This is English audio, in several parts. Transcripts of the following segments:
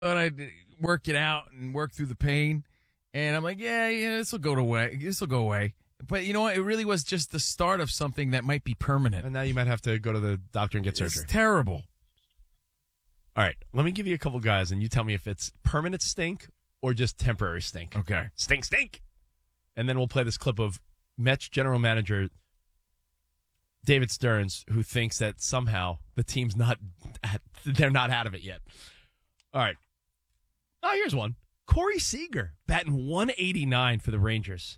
thought I'd work it out and work through the pain. And I'm like, yeah, this will go away. This will go away. But you know what? It really was just the start of something that might be permanent. And now you might have to go to the doctor and get surgery. It's terrible. All right, let me give you a couple guys, and you tell me if it's permanent stink or just temporary stink. Okay. Stink. And then we'll play this clip of Mets general manager David Stearns, who thinks that somehow the team's they're not out of it yet. All right. Oh, here's one. Corey Seager batting 189 for the Rangers.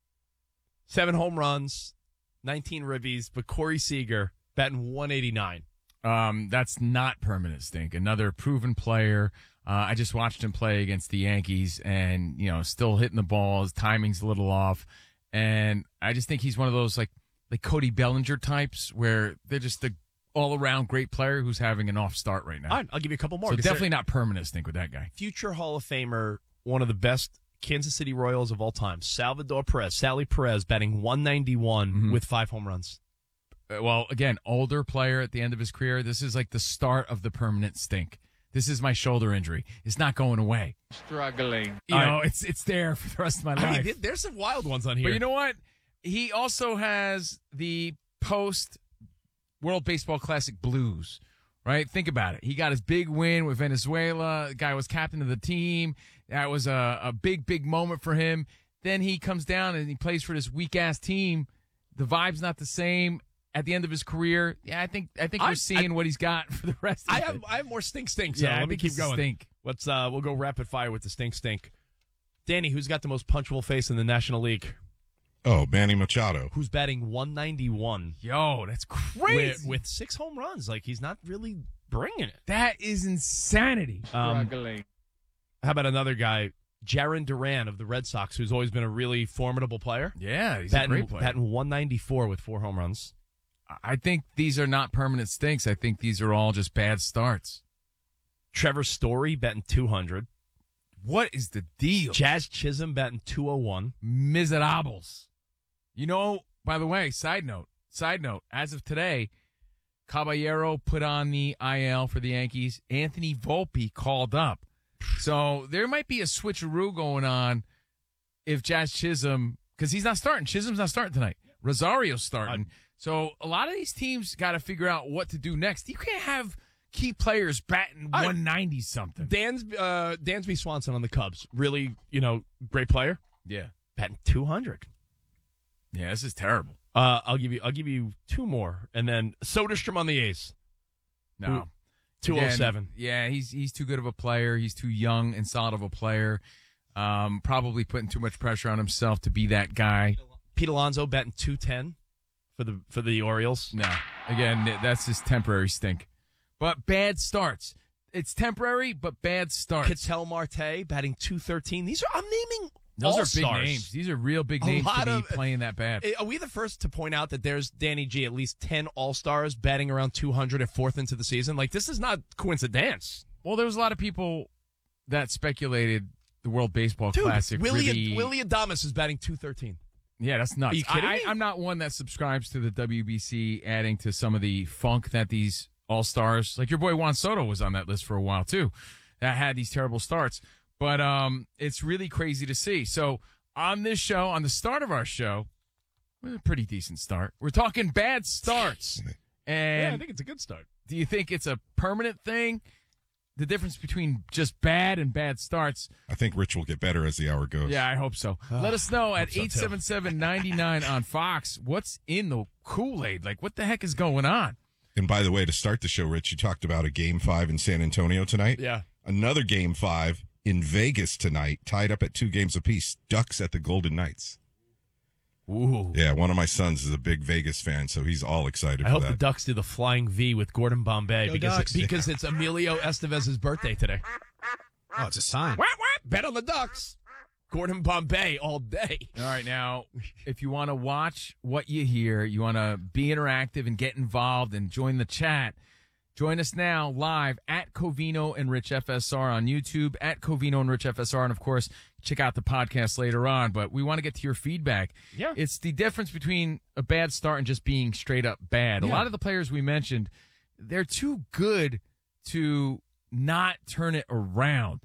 7 home runs, 19 ribbies, but Corey Seager batting 189. That's not permanent stink. Another proven player. I just watched him play against the Yankees and, still hitting the ball. His timing's a little off. And I just think he's one of those like Cody Bellinger types where they're just the all-around great player who's having an off start right now. All right, I'll give you a couple more. So definitely not permanent stink with that guy. Future Hall of Famer, one of the best Kansas City Royals of all time, Sally Perez, batting 191 with 5 home runs. Well, again, older player at the end of his career. This is like the start of the permanent stink. This is my shoulder injury. It's not going away. Struggling. It's there for the rest of my life. I mean, there's some wild ones on here. But you know what? He also has the post World Baseball Classic blues, right? Think about it. He got his big win with Venezuela. The guy was captain of the team. That was a big, big moment for him. Then he comes down and he plays for this weak-ass team. The vibe's not the same. At the end of his career, yeah, I think we're seeing what he's got for the rest of it. I have more stink. So yeah, let me keep going. Stink. Let's we'll go rapid fire with the stink. Danny, who's got the most punchable face in the National League? Oh, Manny Machado. Who's batting 191? Yo, that's crazy. With 6 home runs. Like, he's not really bringing it. That is insanity. Struggling. How about another guy, Jarren Duran of the Red Sox, who's always been a really formidable player? Yeah, he's a great player. Batting 194 with 4 home runs. I think these are not permanent stinks. I think these are all just bad starts. Trevor Story batting 200. What is the deal? Jazz Chisholm batting 201. Miserables. By the way, side note, as of today, Caballero put on the IL for the Yankees. Anthony Volpe called up. So there might be a switcheroo going on if Jazz Chisholm, because he's not starting. Chisholm's not starting tonight. Rosario's starting. So a lot of these teams got to figure out what to do next. You can't have key players batting 190 something. Dansby Swanson on the Cubs, really, great player. Yeah, batting 200. Yeah, this is terrible. I'll give you 2 more, and then Soderstrom on the A's. No, 207. Again, yeah, he's too good of a player. He's too young and solid of a player. Probably putting too much pressure on himself to be that guy. Pete Alonso batting 210 for the Orioles. No, again, that's just temporary stink. But bad starts. It's temporary, but bad starts. Ketel Marte batting 213. I'm naming those all-stars. Are big names. These are real big names to be playing that bad. Are we the first to point out that there's, Danny G, at least 10 all-stars batting around 200 at 4th into the season? Like, this is not coincidence. Well, there was a lot of people that speculated the World Baseball Classic. Willie Adames is batting 213. Yeah, that's nuts. Are you kidding me? I'm not one that subscribes to the WBC adding to some of the funk that these all-stars, like your boy Juan Soto was on that list for a while too, that had these terrible starts. But it's really crazy to see. So on this show, on the start of our show, a pretty decent start. We're talking bad starts. And yeah, I think it's a good start. Do you think it's a permanent thing? The difference between just bad and bad starts. I think Rich will get better as the hour goes. Yeah, I hope so. Let us know at 877-99 on Fox. What's in the Kool-Aid? Like, what the heck is going on? And by the way, to start the show, Rich, you talked about a Game 5 in San Antonio tonight. Yeah. Another Game 5 in Vegas tonight, tied up at 2 games apiece. Ducks at the Golden Knights. Ooh. Yeah, one of my sons is a big Vegas fan, so he's all excited for that. I hope the Ducks do the flying V with Gordon Bombay because it's Emilio Estevez's birthday today. Oh, it's a sign. Bet on the Ducks. Gordon Bombay all day. All right, now, if you want to watch what you hear, you want to be interactive and get involved and join the chat, join us now live at Covino and Rich FSR on YouTube, at Covino and Rich FSR, and of course, check out the podcast later on. But we want to get to your feedback. Yeah. It's the difference between a bad start and just being straight up bad. Yeah. A lot of the players we mentioned, they're too good to not turn it around.